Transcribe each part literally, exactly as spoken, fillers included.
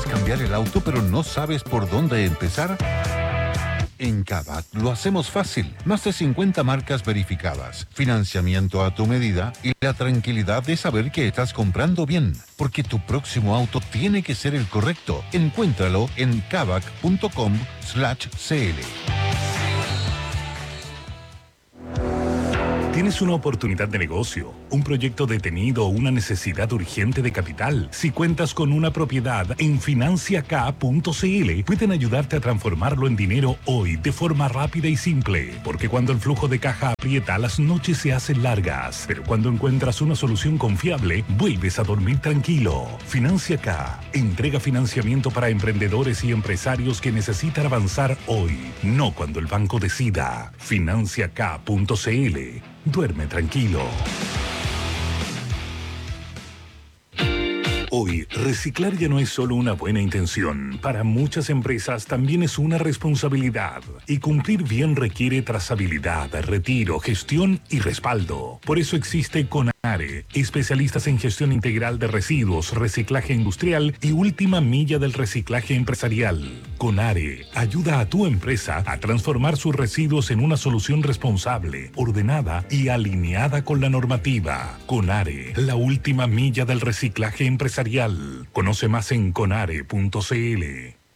¿Quieres cambiar el auto pero no sabes por dónde empezar? En Kavak lo hacemos fácil. Más de cincuenta marcas verificadas, financiamiento a tu medida y la tranquilidad de saber que estás comprando bien. Porque tu próximo auto tiene que ser el correcto. Encuéntralo en kavak punto com slash cl. ¿Tienes una oportunidad de negocio, un proyecto detenido o una necesidad urgente de capital? Si cuentas con una propiedad, en financiaK punto cl pueden ayudarte a transformarlo en dinero hoy de forma rápida y simple. Porque cuando el flujo de caja aprieta, las noches se hacen largas. Pero cuando encuentras una solución confiable, vuelves a dormir tranquilo. FinanciaK entrega financiamiento para emprendedores y empresarios que necesitan avanzar hoy, no cuando el banco decida. financiaK punto cl. Duerme tranquilo. Hoy, reciclar ya no es solo una buena intención. Para muchas empresas también es una responsabilidad. Y cumplir bien requiere trazabilidad, retiro, gestión y respaldo. Por eso existe CONARE, especialistas en gestión integral de residuos, reciclaje industrial y última milla del reciclaje empresarial. CONARE ayuda a tu empresa a transformar sus residuos en una solución responsable, ordenada y alineada con la normativa. CONARE, la última milla del reciclaje empresarial. Conoce más en conare punto cl.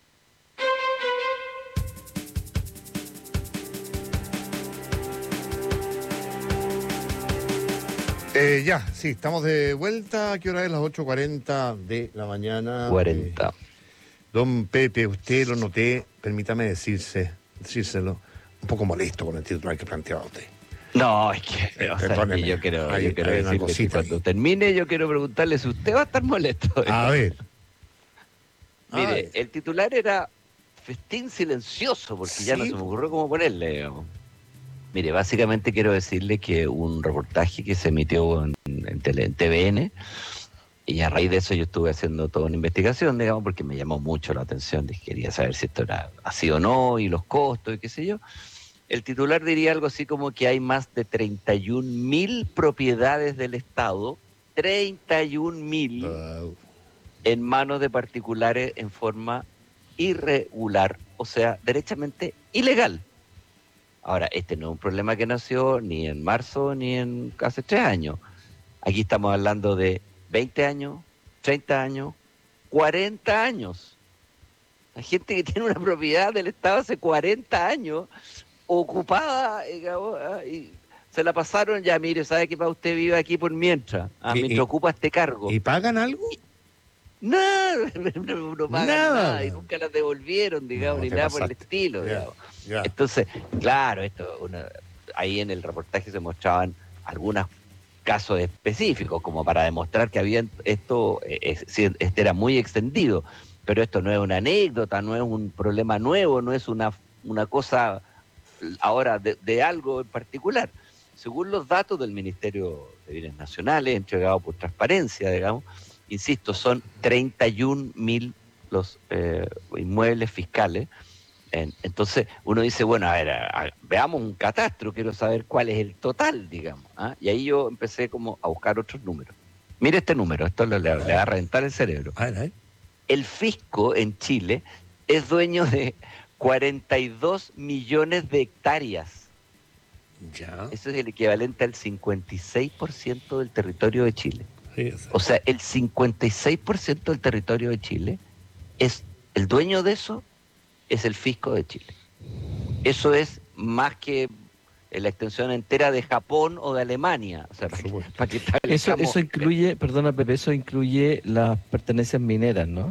Eh, ya, sí, estamos de vuelta. ¿A qué hora es? Las ocho cuarenta de la mañana. cuarenta. Eh, don Pepe, usted lo noté, permítame decirse, decírselo, un poco molesto con el titular que planteaba usted. No, es que, Eh, o sea, perdóneme, que yo quiero, hay- yo quiero hay una decirle que cosita cuando ahí. termine, yo quiero preguntarle si usted va a estar molesto. A ver. Mire, Ay. el titular era festín silencioso, porque ya no Sí. se me ocurrió cómo ponerle, digamos. Mire, básicamente quiero decirle que un reportaje que se emitió en, en, tele, en T V N, y a raíz de eso yo estuve haciendo toda una investigación, digamos, porque me llamó mucho la atención, de que quería saber si esto era así o no, y los costos, y qué sé yo. El titular diría algo así como que hay más de treinta y un mil propiedades del Estado, treinta y un mil Uh, en manos de particulares en forma irregular, o sea, derechamente ilegal. Ahora, este no es un problema que nació ni en marzo ni en hace tres años. Aquí estamos hablando de veinte años, treinta años, cuarenta años. Hay gente que tiene una propiedad del Estado hace cuarenta años ocupada, digamos, ah, y se la pasaron, ya mire, ¿sabe qué? Para usted vive aquí por mientras, ah, Y- mientras y- ocupa este cargo. ¿Y pagan algo? Nada, no, no pagan Nada. nada. Y nunca las devolvieron, digamos, No, ni te nada por el pasaste. estilo, Ya, digamos. ya. Entonces, claro, esto una, ahí en el reportaje se mostraban algunos casos específicos, como para demostrar que había esto, eh, es- sí, este era muy extendido, pero esto no es una anécdota, no es un problema nuevo, no es una, una cosa ahora de, de algo en particular. Según los datos del Ministerio de Bienes Nacionales, entregados por Transparencia, digamos, insisto, son treinta y un mil los eh, inmuebles fiscales. En, entonces uno dice, bueno, a ver, a, a, veamos un catastro, quiero saber cuál es el total, digamos. ¿ah? Y ahí yo empecé como a buscar otros números. Mire este número, esto le, le va a reventar el cerebro. A ver, a ver. El fisco en Chile es dueño de cuarenta y dos millones de hectáreas. Ya. Eso es el equivalente al cincuenta y seis por ciento del territorio de Chile. Sí, sí. O sea, el cincuenta y seis por ciento del territorio de Chile es el dueño de eso, es el fisco de Chile. Eso es más que la extensión entera de Japón o de Alemania. O sea, Por para que, supuesto. para que Eso, establezcamos- eso incluye, perdona Pepe, eso incluye las pertenencias mineras, ¿no?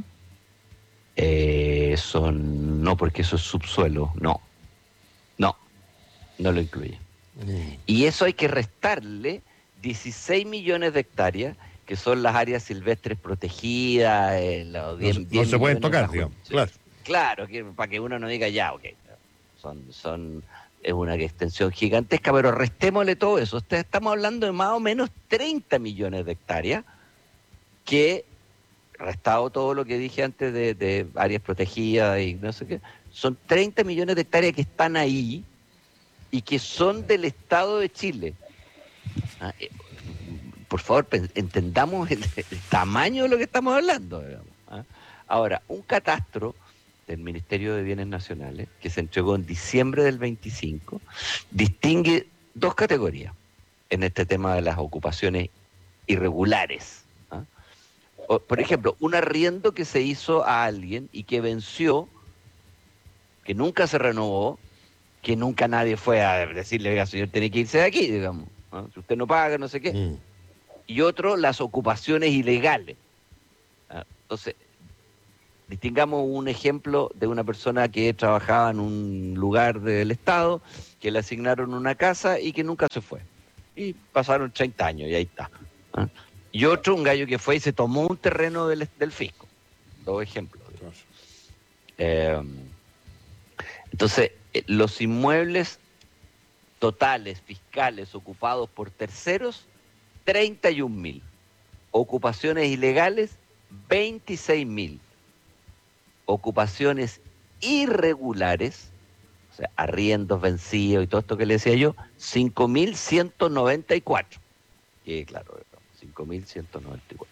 Eh, eso no, porque eso es subsuelo. No, no, no lo incluye. Mm. Y eso hay que restarle dieciséis millones de hectáreas, que son las áreas silvestres protegidas. Eh, los No, diez, se- no diez se pueden millones tocar, bajo- digamos. sí. Claro. Claro, que, para que uno no diga ya, ok. Son, son, es una extensión gigantesca, pero restémosle todo eso. Usted- Estamos hablando de más o menos treinta millones de hectáreas que, restado todo lo que dije antes de, de áreas protegidas y no sé qué, son treinta millones de hectáreas que están ahí y que son del Estado de Chile. Ah, eh, por favor, pen- entendamos el, el tamaño de lo que estamos hablando. Digamos, ¿ah? Ahora, un catastro del Ministerio de Bienes Nacionales, que se entregó en diciembre del veinticinco, distingue dos categorías en este tema de las ocupaciones irregulares. ¿Ah? O, por ejemplo, un arriendo que se hizo a alguien y que venció, que nunca se renovó, que nunca nadie fue a decirle, oiga, señor, tiene que irse de aquí, digamos. ¿No? Si usted no paga, no sé qué. Mm. Y otro, las ocupaciones ilegales. ¿Ah? Entonces, distingamos un ejemplo de una persona que trabajaba en un lugar del Estado, que le asignaron una casa y que nunca se fue. Y pasaron treinta años y ahí está. ¿Ah? Y otro, un gallo que fue y se tomó un terreno del, del fisco. Dos ejemplos. Eh, entonces, eh, los inmuebles totales, fiscales, ocupados por terceros, treinta y un mil. Ocupaciones ilegales, veintiséis mil. Ocupaciones irregulares, o sea, arriendos vencidos y todo esto que le decía yo, cinco mil ciento noventa y cuatro. Que claro, cinco mil ciento noventa y cuatro.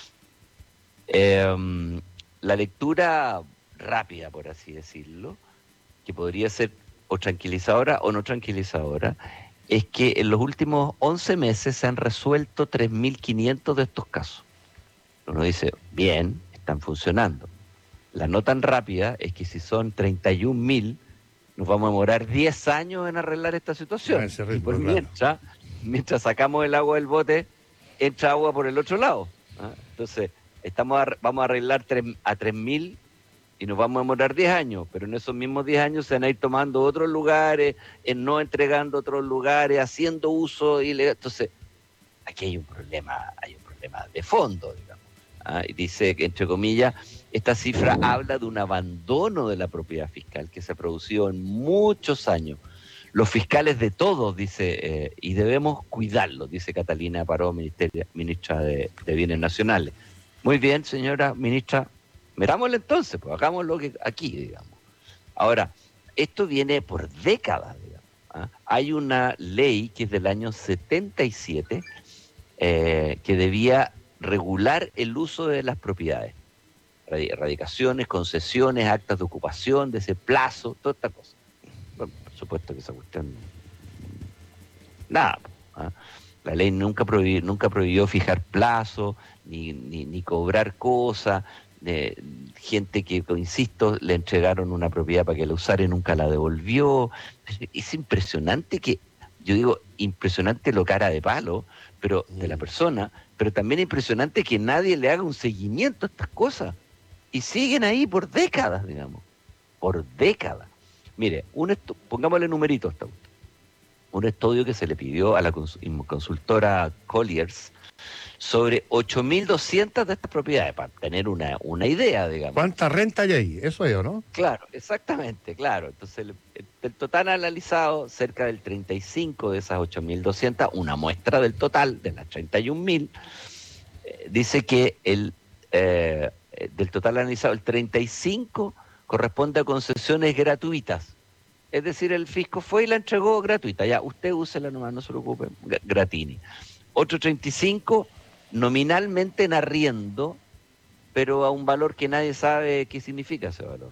Eh, la lectura rápida, por así decirlo, que podría ser o tranquilizadora o no tranquilizadora, es que en los últimos once meses se han resuelto tres mil quinientos de estos casos. Uno dice, bien, están funcionando. La no tan rápida es que si son treinta y un mil, nos vamos a demorar diez años en arreglar esta situación. Ese ritmo, y pues claro. mientras, mientras sacamos el agua del bote, entra agua por el otro lado. ¿Ah? Entonces, estamos a, vamos a arreglar tres, a tres mil y nos vamos a demorar diez años, pero en esos mismos diez años se van a ir tomando otros lugares, en no entregando otros lugares, haciendo uso ilegal. Entonces, aquí hay un problema, hay un problema de fondo, digamos. ¿Ah? Y dice que, entre comillas, esta cifra habla de un abandono de la propiedad fiscal que se ha producido en muchos años. Los fiscales de todos, dice, eh, y debemos cuidarlos, dice Catalina Paró, ministeria, ministra de, de Bienes Nacionales. Muy bien, señora ministra, metámosle entonces, pues hagámoslo que aquí, digamos. Ahora, esto viene por décadas, digamos. ¿Ah? Hay una ley que es del año setenta y siete eh, que debía regular el uso de las propiedades. Erradicaciones, concesiones, actas de ocupación, de ese plazo, toda esta cosa. Bueno, por supuesto que esa cuestión... Nada. ¿Ah? La ley nunca prohibió, nunca prohibió fijar plazo, ni, ni, ni cobrar cosas. De gente que, insisto, le entregaron una propiedad para que la usara y nunca la devolvió. Es impresionante que, yo digo, impresionante lo cara de palo, pero de la persona, pero también impresionante que nadie le haga un seguimiento a estas cosas. Y siguen ahí por décadas, digamos. Por décadas. Mire, un estu- pongámosle numeritos. Un estudio que se le pidió a la cons- consultora Colliers sobre ocho mil doscientas de estas propiedades, para tener una, una idea, digamos. ¿Cuánta renta hay ahí? Eso es, ¿o no? Claro, exactamente, claro. Entonces, el, el total analizado, cerca del treinta y cinco de esas ocho mil doscientas, una muestra del total de las treinta y un mil, eh, dice que el eh, del total analizado, el treinta y cinco corresponde a concesiones gratuitas. Es decir, el fisco fue y la entregó gratuita. Ya, usted úsela nomás, no se preocupe, gratini. Otro treinta y cinco nominalmente en arriendo, pero a un valor que nadie sabe qué significa ese valor.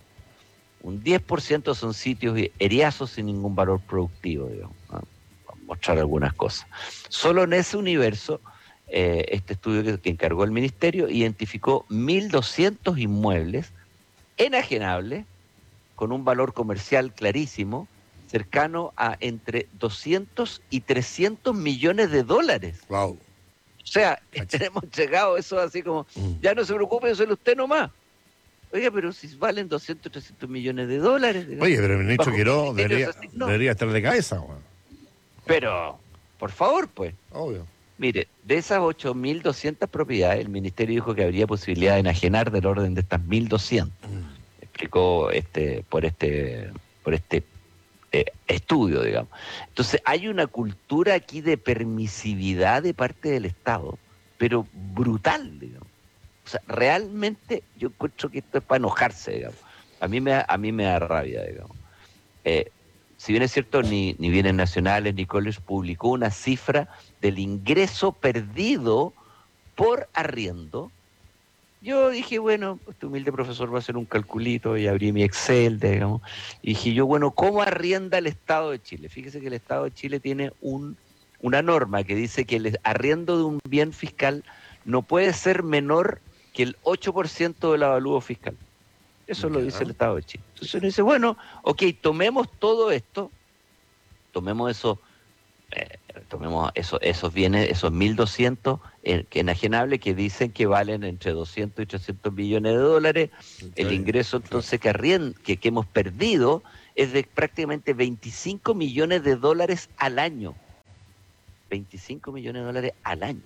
Un diez por ciento son sitios eriazos sin ningún valor productivo, digamos. Vamos a mostrar algunas cosas. Solo en ese universo, eh, este estudio que, que encargó el ministerio identificó mil doscientos inmuebles enajenables con un valor comercial clarísimo, cercano a entre doscientos y trescientos millones de dólares. Wow. O sea, tenemos llegado eso así como, ya no se preocupe, solo usted nomás. Oiga, pero si valen doscientos, trescientos millones de dólares. Digamos, Oye, pero el ministro bajo Quiró criterios debería, así, no. debería estar de cabeza, güey. Pero, por favor, pues. Obvio. Mire, de esas ocho mil doscientas propiedades, el ministerio dijo que habría posibilidad de enajenar del orden de estas mil doscientas. Mm. Explicó este, por este, por este eh, estudio, digamos. Entonces, hay una cultura aquí de permisividad de parte del Estado, pero brutal, digamos. O sea, realmente yo encuentro que esto es para enojarse, digamos. A mí me, a mí me da rabia, digamos. Eh, si bien es cierto, ni, ni Bienes Nacionales ni Colliers publicó una cifra del ingreso perdido por arriendo Yo dije, bueno, este humilde profesor va a hacer un calculito y abrí mi Excel, digamos. Y dije yo, bueno, ¿cómo arrienda el Estado de Chile? Fíjese que el Estado de Chile tiene un, una norma que dice que el arriendo de un bien fiscal no puede ser menor que el ocho por ciento del avalúo fiscal. Eso lo dice el Estado de Chile. Entonces uno dice, bueno, ok, tomemos todo esto, tomemos eso, eh, tomemos eso, esos bienes, esos mil doscientos eh, enajenables que dicen que valen entre doscientos y trescientos millones de dólares. Okay. El ingreso entonces que, arriend, que, que hemos perdido es de prácticamente veinticinco millones de dólares al año. veinticinco millones de dólares al año.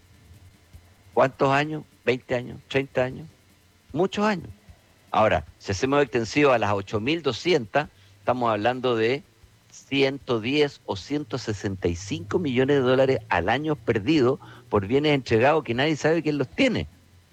¿Cuántos años? ¿veinte años? ¿treinta años? Muchos años. Ahora, si hacemos extensivo a las ocho mil doscientas, estamos hablando de ciento diez o ciento sesenta y cinco millones de dólares al año perdidos por bienes entregados que nadie sabe quién los tiene.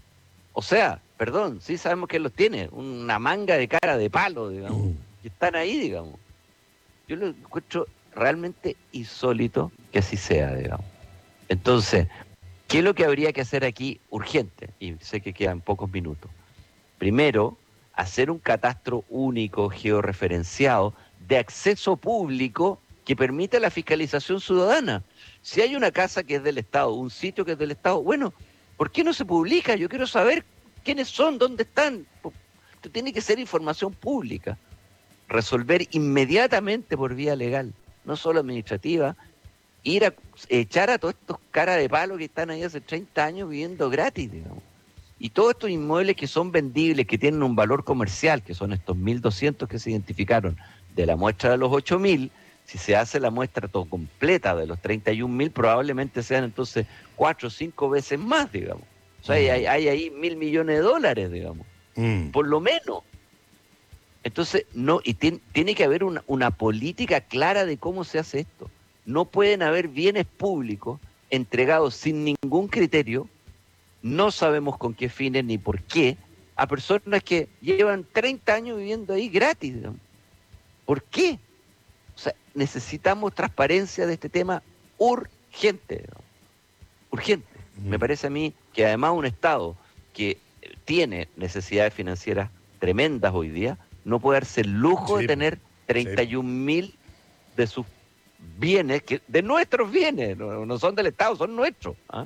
O sea, perdón, sí sabemos quién los tiene, una manga de cara de palo, digamos, y están ahí, digamos. Yo lo encuentro realmente insólito que así sea, digamos. Entonces, ¿qué es lo que habría que hacer aquí urgente? Y sé que quedan pocos minutos. Primero, hacer un catastro único, georreferenciado, de acceso público que permita la fiscalización ciudadana. Si hay una casa que es del Estado, un sitio que es del Estado, bueno, ¿por qué no se publica? Yo quiero saber quiénes son, dónde están. Esto tiene que ser información pública. Resolver inmediatamente por vía legal, no solo administrativa, ir a echar a todos estos caras de palo que están ahí hace treinta años viviendo gratis, digamos. Y todos estos inmuebles que son vendibles, que tienen un valor comercial, que son estos mil doscientos que se identificaron de la muestra de los ocho mil, si se hace la muestra todo completa de los treinta y un mil, probablemente sean entonces cuatro o cinco veces más, digamos. O sea, mm. hay, hay ahí mil millones de dólares, digamos, mm. por lo menos. Entonces, no, y tiene, tiene que haber una, una política clara de cómo se hace esto. No pueden haber bienes públicos entregados sin ningún criterio, no sabemos con qué fines ni por qué, a personas que llevan treinta años viviendo ahí gratis, digamos. ¿Por qué? O sea, necesitamos transparencia de este tema urgente, digamos. Urgente. Mm. Me parece a mí que además un Estado que tiene necesidades financieras tremendas hoy día, no puede darse el lujo sí, de tener treinta y un mil sí. de sus bienes, que, de nuestros bienes, no, no son del Estado, son nuestros. ¿Ah?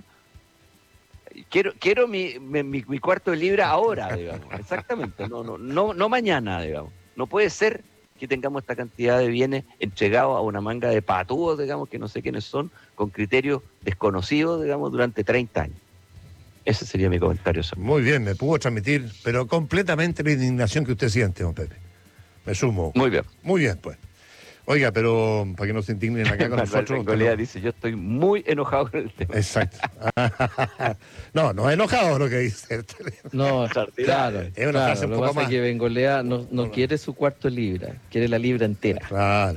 Quiero, quiero mi, mi, mi cuarto de libra ahora, digamos, exactamente, no, no, no, no mañana, digamos. No puede ser que tengamos esta cantidad de bienes entregados a una manga de patudos, digamos, que no sé quiénes son, con criterios desconocidos, digamos, durante treinta años. Ese sería mi comentario. Señor. Muy bien, me pudo transmitir, pero completamente la indignación que usted siente, don Pepe. Me sumo. Muy bien. Muy bien, pues. Oiga, pero para que no se indignen acá con nosotros. En realidad dice, yo estoy muy enojado con el tema. Exacto. no, no enojado lo que dice. No, claro. Es una claro, frase un lo poco más. Que Bengolea no, no quiere su cuarto libra, quiere la libra entera. Claro.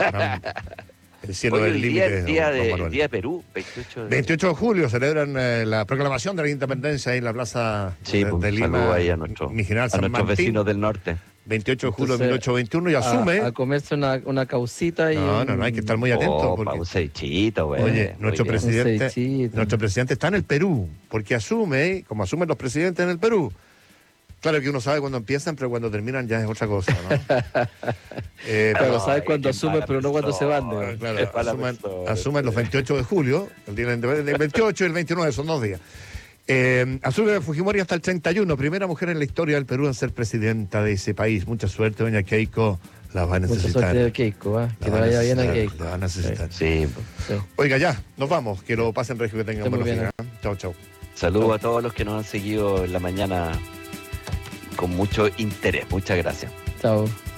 El cielo Oye, del límite. El día de, el día de Perú, veintiocho de... veintiocho de julio, celebran eh, la proclamación de la independencia ahí en la plaza sí, de, pues, de Lima. Ahí a, nuestro, mi general San a nuestros Martín, vecinos del norte. veintiocho de julio de mil ochocientos veintiuno y asume... A, a comerse una, una causita y... No, no, no, hay que estar muy atentos. Oh, porque, un cevichito, güey. Oye, nuestro presidente, nuestro presidente está en el Perú, porque asume, como asumen los presidentes en el Perú. Claro que uno sabe cuándo empiezan, pero cuando terminan ya es otra cosa, ¿no? eh, pero no, sabe cuándo asumen, pero no cuando se van. ¿no? Claro, asumen, asumen los veintiocho de julio, el día del veintiocho y el veintinueve, son dos días. Eh, asume Fujimori hasta el treinta y uno, primera mujer en la historia del Perú en ser presidenta de ese país. Mucha suerte, doña Keiko, la va a necesitar. Mucha suerte de Keiko, ¿eh? Que le vaya bien a Keiko. La va a necesitar. Sí. sí. Oiga, ya, nos vamos, que lo pasen regio, que tengan buenos días. ¿eh? Chao, chao. Saludos a todos los que nos han seguido en la mañana con mucho interés. Muchas gracias. Chao.